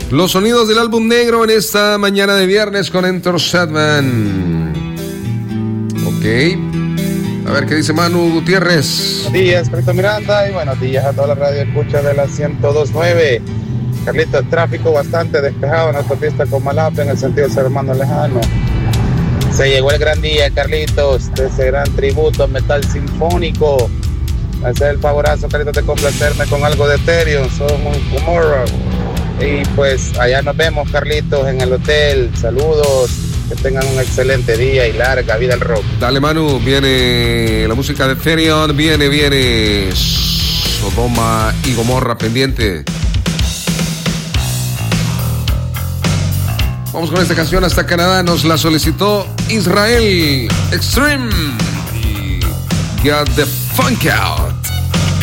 Los sonidos del álbum negro en esta mañana de viernes con Enter Sandman. Ok. A ver qué dice Manu Gutiérrez. Buenos días, Carlito Miranda, y buenos días a toda la radio escucha de la 102.9. Carlito, tráfico bastante despejado en la autopista Comalapa en el sentido de San Hermano Lejano. Se llegó el gran día, Carlitos, de ese gran tributo metal sinfónico. Hacer el favorazo, Carlitos, de complacerme con algo de Ethereum, Somos Gomorrah. Y pues allá nos vemos, Carlitos, en el hotel. Saludos, que tengan un excelente día y larga vida al rock. Dale, Manu, viene la música de Ethereum, viene Sodoma y Gomorra pendiente. Vamos con esta canción hasta Canadá, nos la solicitó Israel Extreme y Get the Funk Out.